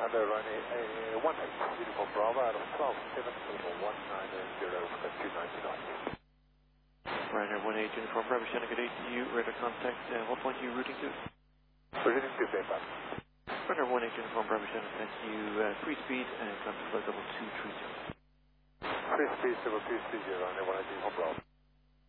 Commander running 18 Uniform Bravo out of 12, 7 table 190 for 290 knots. Ryanair 18 Uniform Bravo, Shannon, good day to you. Radar contact, what point are you routing to? Routing to Baypass. Ryanair 18 Uniform Bravo, Shannon, thank you. Free speed and come to flight level 230. Free speed level 230, Ryanair 18 Uniform Bravo.